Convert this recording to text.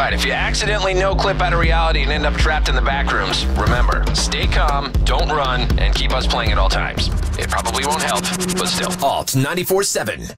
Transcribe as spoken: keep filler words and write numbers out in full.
right, if you accidentally no-clip out of reality and end up trapped in the back rooms, remember, stay calm, don't run, and keep us playing at all times. It probably won't help, but still. Alt ninety-four seven.